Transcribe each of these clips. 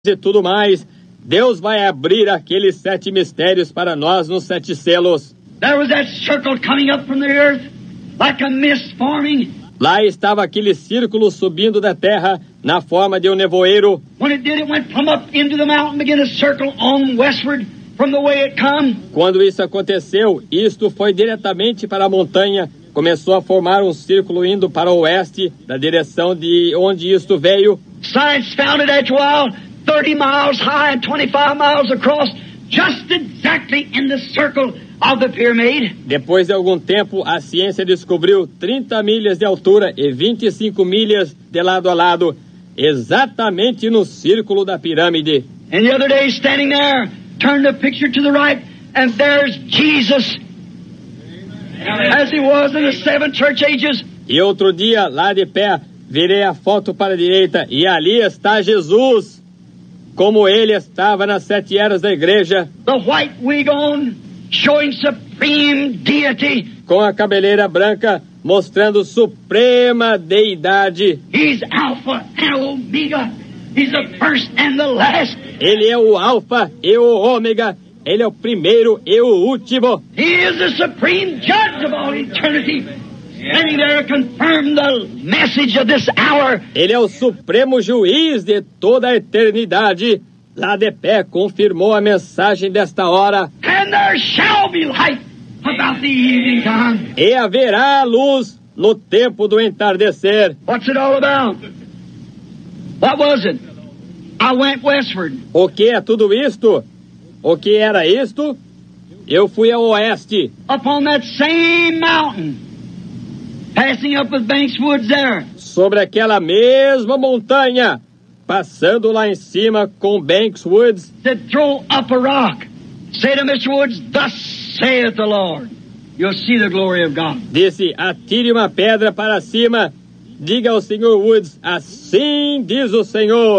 e tudo mais, Deus vai abrir aqueles 7 mistérios para nós nos 7 selos. There was that circle coming up from the earth, like a mist forming. Lá estava aquele círculo subindo da terra na forma de um nevoeiro. When it did, it went plumb up into the mountain, began to circle on westward from the way it come. Quando isso aconteceu, isto foi diretamente para a montanha, começou a formar um círculo indo para o oeste, da direção de onde isto veio. Science found it after a while, 30 miles high and 25 miles across, just exactly in the circle of the pyramid. Depois de algum tempo, a ciência descobriu 30 milhas de altura e 25 milhas de lado a lado, exatamente no círculo da pirâmide. And the other day, standing there, turn the picture to the right, and there's Jesus, as he was in the 7 church ages. E outro dia, lá de pé, virei a foto para a direita, e ali está Jesus, como ele estava nas 7 eras da igreja. The white wig on, showing supreme deity. Com a cabeleira branca, mostrando suprema deidade. He's Alpha and Omega. He's the first and the last. Ele é o Alfa e o Ômega. Ele é o primeiro e o último. He is the supreme judge of all eternity. Standing there to confirm the message of this hour. Ele é o supremo juiz de toda a eternidade. Lá de pé confirmou a mensagem desta hora. And there shall be light about the evening time. E haverá luz no tempo do entardecer. What's it all about? What was it? I went westward. O que é tudo isto? O que era isto? Eu fui ao oeste. Upon that same mountain, passing up with Banks Woods there. Sobre aquela mesma montanha, passando lá em cima com Banks Woods. Said, throw up a rock. Say to Mr. Woods, thus saith the Lord. You'll see the glory of God. Disse, atire uma pedra para cima. Diga ao Sr. Woods, assim diz o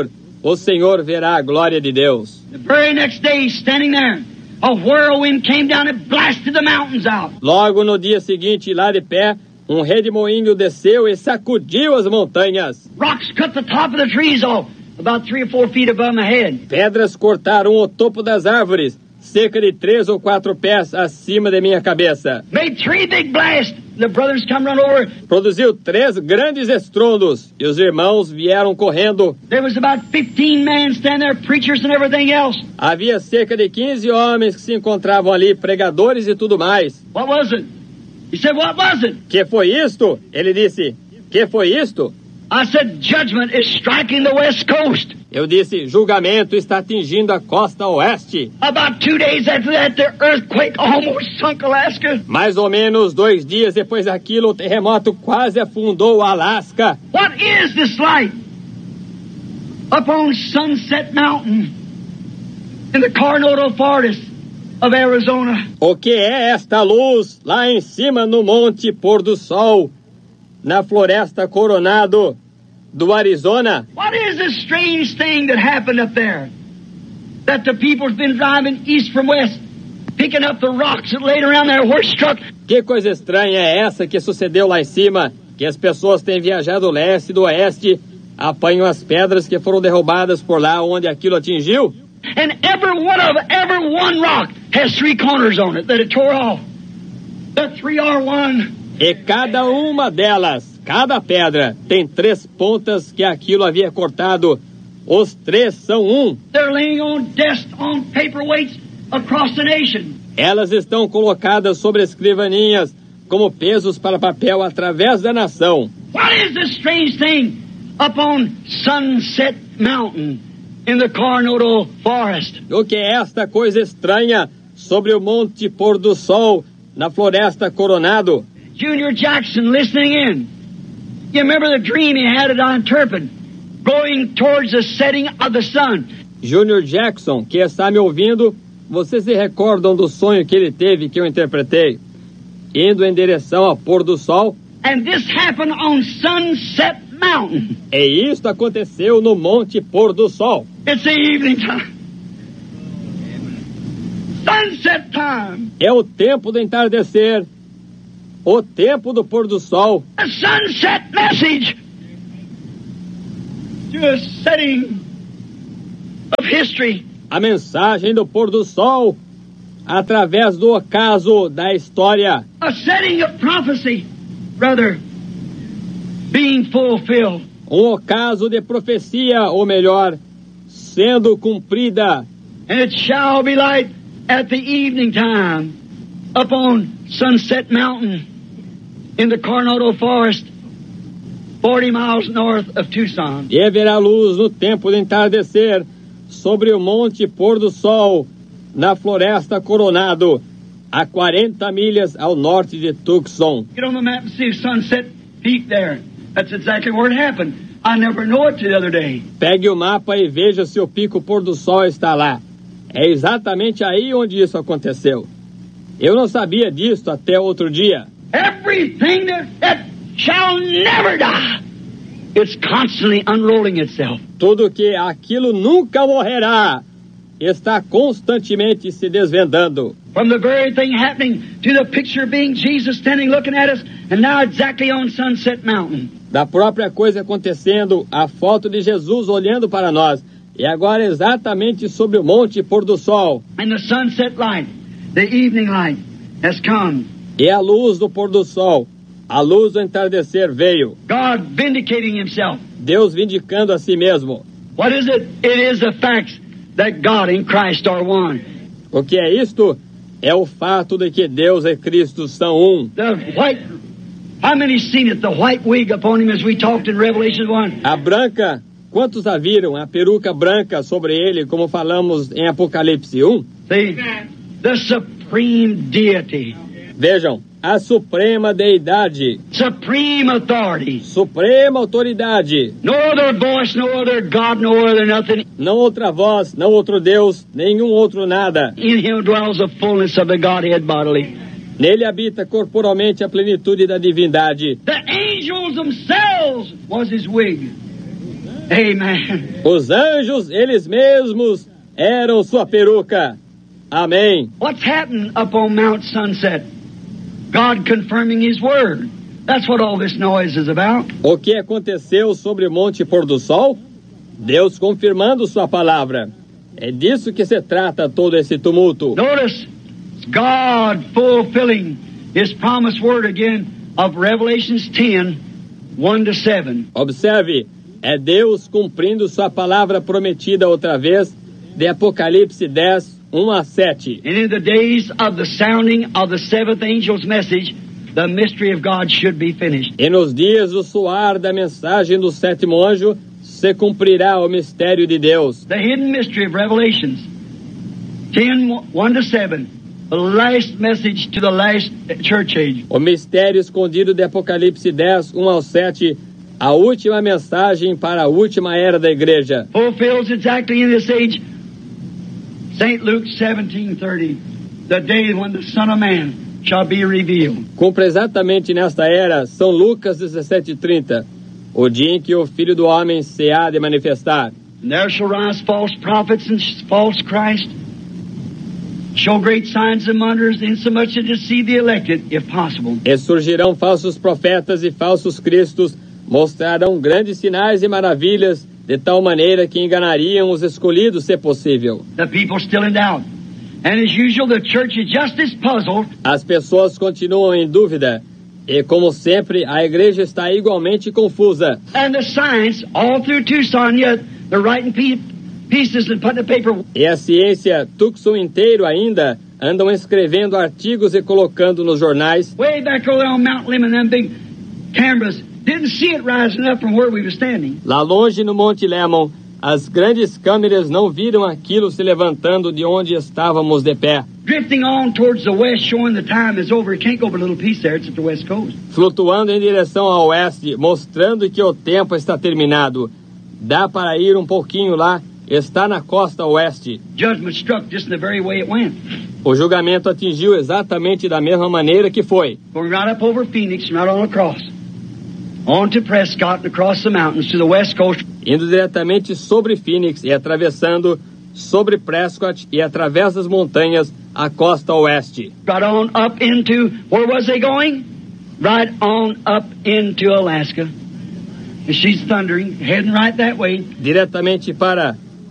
Senhor verá a glória de Deus. The very next day, standing there, a whirlwind came down and blasted the mountains out. Logo no dia seguinte, lá de pé, um redemoinho desceu e sacudiu as montanhas. Rocks cut the top of the trees off, about 3 or 4 feet above my head. Pedras cortaram o topo das árvores, cerca de 3 ou 4 pés acima de minha cabeça. Made 3 big blasts. The brothers come run over. Produziu 3 grandes estrondos e os irmãos vieram correndo. There was about 15 men standing there, preachers and everything else. Havia cerca de 15 homens que se encontravam ali, pregadores e tudo mais. What was it? He said, what was it? Que foi isto? Ele disse, que foi isto? I said, judgment is striking the west coast. Eu disse, julgamento está atingindo a costa oeste. About 2 days after that, the earthquake almost sunk Alaska. Mais ou menos 2 dias depois daquilo, o terremoto quase afundou o Alasca. What is this light? Up on Sunset Mountain in the Coronado Forest of Arizona. O que é esta luz lá em cima no Monte Pôr do Sol, na Floresta Coronado do Arizona? What is this strange thing that happened up there? That the people's been driving east from west, picking up the rocks that laid around there were struck. Que coisa estranha é essa que sucedeu lá em cima? Que as pessoas têm viajado leste e do oeste, apanham as pedras que foram derrubadas por lá onde aquilo atingiu? And every one rock has 3 corners on it that it tore off. The 3 are one. E cada uma delas, cada pedra, tem 3 pontas que aquilo havia cortado. Os 3 são um. They're laying on desks, on paperweights across the nation. Elas estão colocadas sobre escrivaninhas como pesos para papel através da nação. What is this strange thing up on Sunset Mountain in the Coronado Forest? O que é esta coisa estranha sobre o Monte Pôr do Sol, na Floresta Coronado? Junior Jackson listening in. You remember the dream he had at Interpret, going towards the setting of the sun. Junior Jackson, que está me ouvindo, vocês se recordam do sonho que ele teve, que eu interpretei? Indo em direção ao pôr do sol. And this happened on Sunset Mountain. E isto aconteceu no Monte Pôr do Sol. It's the evening time. Sunset time. É o tempo do entardecer. O tempo do pôr do sol. A sunset message to a setting of history. A mensagem do pôr do sol através do ocaso da história. A setting of prophecy, brother, being fulfilled. Ocaso de profecia, ou melhor, sendo cumprida. And it shall be light at the evening time upon Sunset Mountain in the Coronado Forest, 40 miles north of Tucson. E haverá luz no tempo de entardecer sobre o monte pôr do sol na floresta Coronado, a 40 milhas ao norte de Tucson. Get on the map and see Sunset Peak there. That's exactly where it happened. I never knew it the other day. Pegue o mapa e veja se o pico pôr do sol está lá. É exatamente aí onde isso aconteceu. Eu não sabia disso até outro dia. Everything that shall never die, it's constantly unrolling itself. Tudo que aquilo nunca morrerá está constantemente se desvendando. From the very thing happening to the picture being Jesus standing looking at us, and now exactly on Sunset Mountain. Da própria coisa acontecendo, a foto de Jesus olhando para nós, e agora exatamente sobre o monte pôr do sol. And the sunset light, the evening light, has come. E a luz do pôr do sol, a luz do entardecer veio. God vindicating himself. Deus vindicando a si mesmo. What is it? It is the fact that God and Christ are one. O que é isto? É o fato de que Deus e Cristo são um. The white, how many seen it? The white wig upon him as we talked in Revelation 1. A branca, quantos a viram? A peruca branca sobre ele, como falamos em Apocalipse 1? See, the supreme deity. Vejam, a suprema deidade, Supreme authority. suprema autoridade. No other voice, no other God, no other nothing. Não outra voz, não outro Deus, nenhum outro nada. In him dwells the fullness of the Godhead bodily. Nele habita corporalmente a plenitude da divindade. The angels themselves was his wig. Amen. Os anjos, eles mesmos, eram sua peruca. Amém. What's happened up on Mount Sunset? God confirming his word. That's what all this noise is about. O que aconteceu sobre o Monte Pôr do Sol? Deus confirmando sua palavra. É disso que se trata todo esse tumulto. Notice, it's God fulfilling his promised word again of Revelations 10, 1-7. Observe, é Deus cumprindo sua palavra prometida outra vez, de Apocalipse 10, 1-7. And in the days of the sounding of the seventh angel's message, the mystery of God should be finished. E nos dias do soar da mensagem do sétimo anjo, se cumprirá o mistério de Deus. The hidden mystery of Revelations 10, 1-7. The last message to the last church age. O mistério escondido de Apocalipse 10, 1-7, a última mensagem para a última era da igreja. Fulfills exactly in this age St. Luke 17:30, the day when the Son of Man shall be revealed. Cumpre exatamente nesta era, São Lucas 17:30, o dia em que o Filho do Homem se há de manifestar. And there shall rise false prophets and false Christ, show great signs and wonders, insomuch to deceive the elected, if possible. E surgirão falsos profetas e falsos cristos, mostrarão grandes sinais e maravilhas, de tal maneira que enganariam os escolhidos, se possível. The people still in doubt. And as usual, the church is just as puzzled. As pessoas continuam em dúvida. E, como sempre, a igreja está igualmente confusa. And the science, all through Tucson, yet they're writing pieces and putting the paper. E a ciência, Tucson inteiro ainda, andam escrevendo artigos e colocando nos jornais. Way back over on Mount Lemmon, them big cameras didn't see it rising up from where we were standing. Lá longe no Monte Lemmon, as grandes câmeras não viram aquilo se levantando de onde estávamos de pé. Drifting on towards the west, showing the time is over. It can't go but a little piece there. It's at the west coast. Flutuando em direção ao oeste, mostrando que o tempo está terminado. Dá para ir um pouquinho lá, está na costa oeste. Judgment struck just in the very way it went. O julgamento atingiu exatamente da mesma maneira que foi. Going right up over Phoenix, right on across. On to Prescott and across the mountains to the west coast. Indo diretamente sobre Phoenix e atravessando sobre Prescott e através das montanhas a costa oeste. Right on up into, where was they going? Right on up into Alaska. And she's thundering, heading right that way. Diretamente para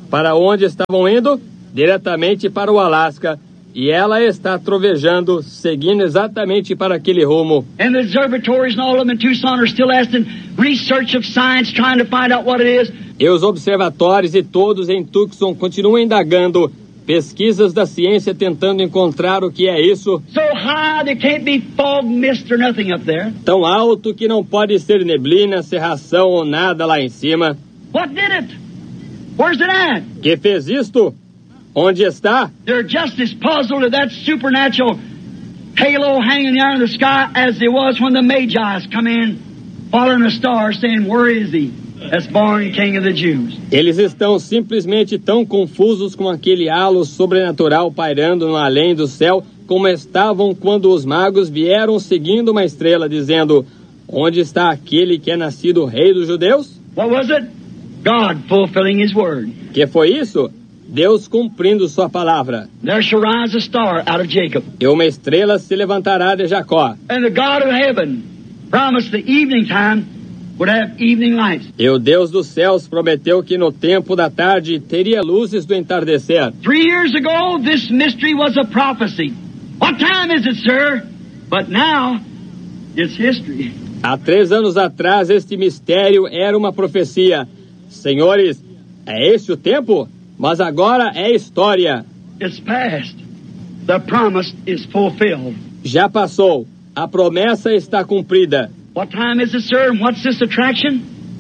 Para onde estavam indo? Diretamente para o Alasca. E ela está trovejando, seguindo exatamente para aquele rumo. And the observatories and all of them in Tucson are still asking research of science, trying to find out what it is. E os observatórios e todos em Tucson continuam indagando, pesquisas da ciência tentando encontrar o que é isso. So high there can't be fog, mist or nothing up there. Tão alto que não pode ser neblina, cerração ou nada lá em cima. What did it? Where's it at? Que fez isto? Onde está? They're just as puzzled at that supernatural halo hanging there in the sky as it was when the Magi's come in, following a star, saying, "Where is he that's born King of the Jews?" Eles estão simplesmente tão confusos com aquele halo sobrenatural pairando no além do céu, como estavam quando os magos vieram seguindo uma estrela, dizendo: onde está aquele que é nascido rei dos judeus? What was it? God fulfilling His word. Que foi isso? Deus cumprindo sua palavra. There shall rise a star out of Jacob. E uma estrela se levantará de Jacó. And the God of heaven promised the evening time would have evening lights. E o Deus dos céus prometeu que no tempo da tarde teria luzes do entardecer. 3 years ago, this mystery was a prophecy. What time is it, sir? But now, it's history. Há 3 anos atrás, este mistério era uma profecia. Senhores, é esse o tempo? Mas agora é história. It's past. The promise is fulfilled. Já passou. A promessa está cumprida. What time is it, sir? And what's this attraction?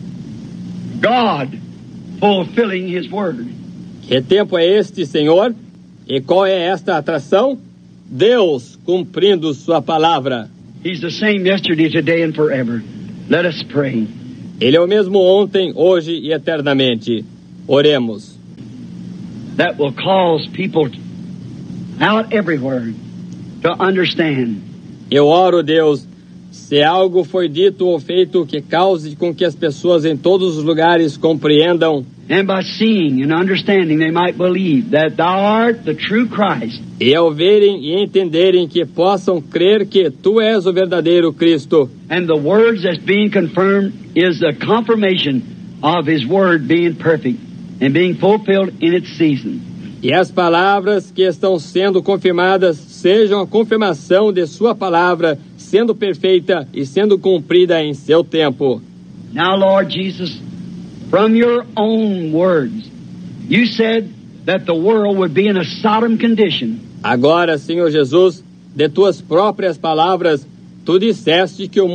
God fulfilling His word. Que tempo é este, Senhor? E qual é esta atração? Deus cumprindo sua palavra. He's the same yesterday, today, and forever. Let us pray. Ele é o mesmo ontem, hoje e eternamente. Oremos. That will cause people out everywhere to understand. Eu oro, Deus, se algo foi dito ou feito que cause com que as pessoas em todos os lugares compreendam. And by seeing and understanding, they might believe that Thou art the true Christ. E ao verem e entenderem que possam crer que Tu és o verdadeiro Cristo. And the words that's being confirmed is a confirmation of His word being perfect and being fulfilled in its season. E as palavras que estão sendo confirmadas sejam a confirmação de Sua palavra sendo perfeita e sendo cumprida em seu tempo. Now, Lord Jesus, from Your own words, You said that the world would be in a Sodom condition. Agora, Senhor Jesus, de Tuas próprias palavras, Tu disseste que o